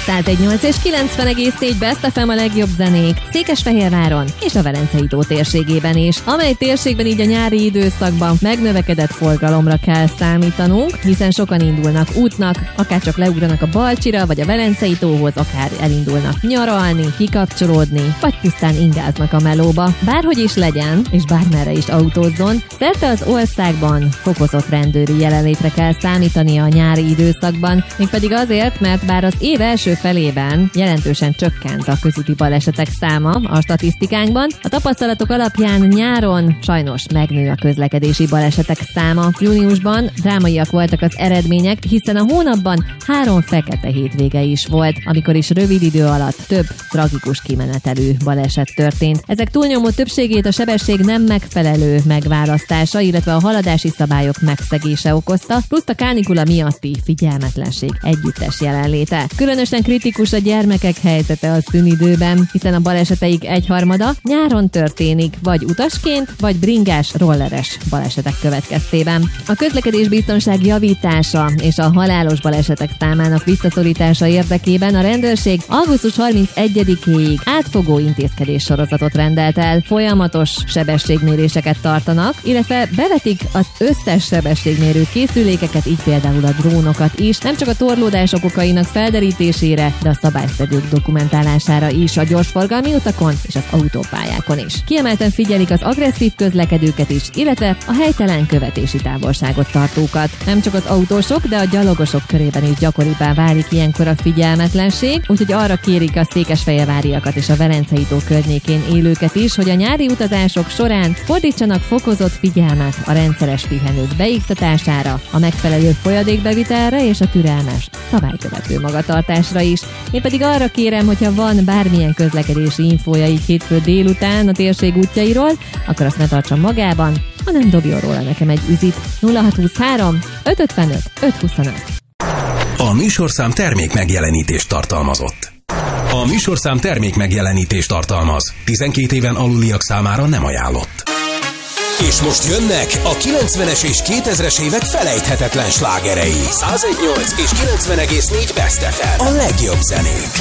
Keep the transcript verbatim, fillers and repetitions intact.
száz egy nyolc és kilencven egész négy Best ef em a legjobb zenék Székesfehérváron és a Velencei tó térségében is, amely térségben így a nyári időszakban megnövekedett forgalomra kell számítanunk, hiszen sokan indulnak útnak, akár csak leugranak a Balcsira vagy a Velencei tóhoz, akár elindulnak nyaralni, kikapcsolódni, vagy pusztán ingáznak a melóba. Bárhogy is legyen, és bármerre is autózzon, szerte az országban fokozott rendőri jelenlétre kell számítani a nyári időszakban, mégpedig azért, mert bár az év első felében jelentősen csökkent a közúti balesetek száma a statisztikánkban, a tapasztalatok alapján nyáron sajnos megnő a közlekedési balesetek száma. Júniusban drámaiak voltak az eredmények, hiszen a hónapban három fekete hétvége is volt, amikor is rövid idő alatt több tragikus kimenetelű baleset történt. Ezek túlnyomó többségét a sebesség nem megfelelő megválasztása, illetve a haladási szabályok megszegése okozta, plusz a kánikula miatti figyelmetlenség együttes jelenléte. Különösen kritikus a gyermekek helyzete a szünidőben, hiszen a baleseteik egyharmada nyáron történik, vagy utasként, vagy bringás, rolleres balesetek következtében. A közlekedés biztonság javítása és a halálos balesetek számának visszaszorítása érdekében a rendőrség augusztus harmincegyedikéig átfogó intézkedés sorozatot rendelt el. Folyamatos sebességméréseket tartanak, illetve bevetik az összes sebességmérő készülékeket, így például a drónokat is, nem csak a torlódások okainak felderítésére, de a szabályszegők dokumentálására is a gyorsforgalmi utakon és az autópályákon is. Kiemelten figyelik az agresszív közlekedőket is, illetve a helytelen követési távolságot tartókat. Nem csak az autósok, de a gyalogosok körében is gyakoribbá válik ilyenkor a figyelmetlenség, úgyhogy arra kérik a székesfehérváriakat és a Velencei tó környékén élőket is, hogy a nyári utazások során fordítsanak fokozott figyelmet a rendszeres pihenők beiktatására, a megfelelő folyadékbevitelre és a türelmes, szabálykövető magatartásra is. Én pedig arra kérem, hogyha van bármilyen közlekedési infója így hétfő délután a térség útjairól, akkor azt ne tartsam magában, hanem dobjon róla nekem egy üzit. nulla hatszázhuszonhárom ötszázötvenöt ötszázhuszonöt. A műsorszám termék megjelenítést tartalmazott. A műsorszám termék megjelenítést tartalmaz. tizenkét éven aluliak számára nem ajánlott. És most jönnek a kilencvenes és kétezres évek felejthetetlen slágerei. száz egy nyolc és kilencven egész négy Best ef em. A legjobb zenék.